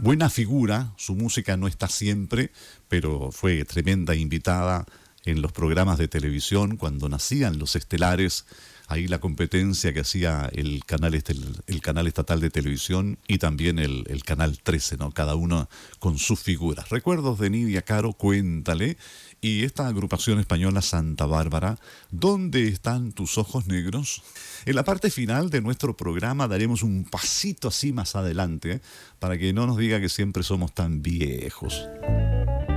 buena figura, su música no está siempre, pero fue tremenda invitada en los programas de televisión cuando nacían los estelares. Ahí la competencia que hacía el canal el canal estatal de televisión y también el canal 13, ¿no? Cada uno con sus figuras. Recuerdos de Nidia Caro, Cuéntale, y esta agrupación española Santa Bárbara, ¿Dónde están tus ojos negros? En la parte final de nuestro programa daremos un pasito así más adelante, para que no nos diga que siempre somos tan viejos.